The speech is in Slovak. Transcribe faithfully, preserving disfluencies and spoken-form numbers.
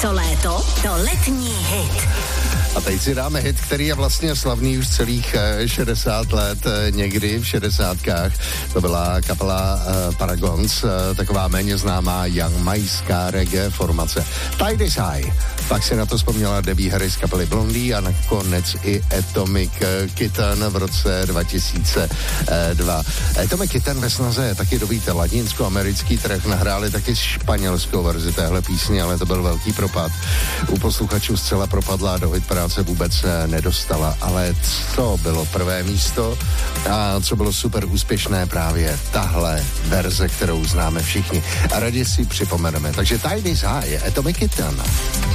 Co léto, to letní hit. A teď si dáme hit, který je vlastně slavný už celých šedesát let, někdy v šedesátkách. To byla kapela Paragons, taková méně známá jamajská reggae formace. Tidy's High. Pak si na to vzpomněla Debbie Harry z kapely Blondie a nakonec i Atomic Kitten v roce dva tisíce dva. Atomic Kitten ve snaze taky dobít latinskoamerický trh, nahráli taky španělskou verzi téhle písně, ale to byl velký propad. U posluchačů zcela propadla, do hitparáce vůbec nedostala, ale co bylo prvé místo a co bylo super úspěšné, právě tahle verze, kterou známe všichni a raději si připomeneme. Takže Tidy's High, Atomic Kitten.